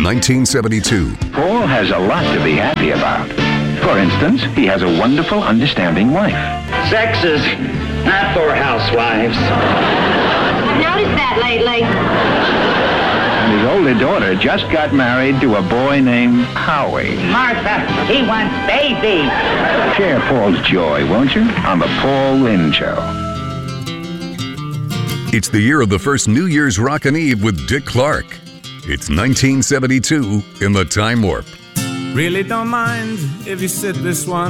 1972. Paul has a lot to be happy about. For instance, he has a wonderful, understanding wife. Sex is not for housewives. I've noticed that lately. And his older daughter just got married to a boy named Howie. Martha, he wants baby. Share Paul's joy, won't you? On the Paul Lynde Show. It's the year of the first New Year's Rockin' Eve with Dick Clark. It's 1972 in the Time Warp. Really don't mind if you sit this one